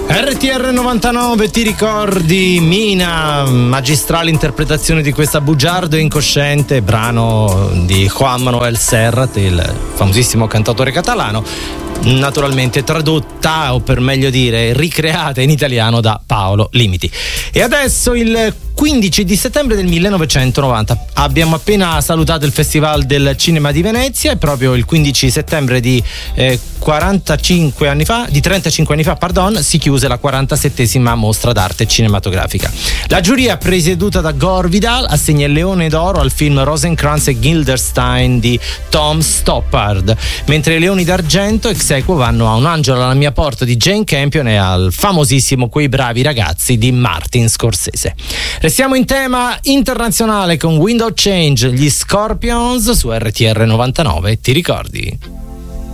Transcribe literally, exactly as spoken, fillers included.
R T R novantanove, ti ricordi Mina, magistrale interpretazione di questa Bugiardo incosciente, brano di Juan Manuel Serrat, il famosissimo cantautore catalano, naturalmente tradotta, o per meglio dire ricreata in italiano da Paolo Limiti. E adesso il quindici di settembre del millenovecentonovanta abbiamo appena salutato il Festival del Cinema di Venezia, e proprio il quindici settembre di eh, quarantacinque anni fa, di trentacinque anni fa, pardon, si chiuse la quarantasettesima mostra d'arte cinematografica. La giuria, presieduta da Gore Vidal, assegna il Leone d'Oro al film Rosencrantz e Guildenstern di Tom Stoppard, mentre i Leoni d'Argento ex equo vanno a Un angelo alla mia porta di Jane Campion e al famosissimo Quei bravi ragazzi di Martin Scorsese. Restiamo in tema internazionale con Window Change, gli Scorpions su R T R novantanove, ti ricordi?